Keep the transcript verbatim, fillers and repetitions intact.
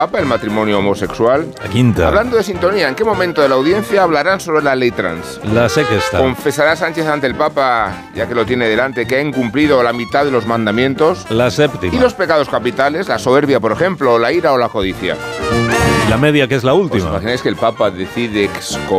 Papa, el matrimonio homosexual. La quinta. Hablando de sintonía, ¿en qué momento de la audiencia hablarán sobre la ley trans? La sexta. ¿Confesará Sánchez ante el Papa, ya que lo tiene delante, que ha incumplido la mitad de los mandamientos? La séptima. ¿Y los pecados capitales? La soberbia, por ejemplo, o la ira o la codicia. La media, que es la última. ¿Os imagináis que el Papa decide excomulgar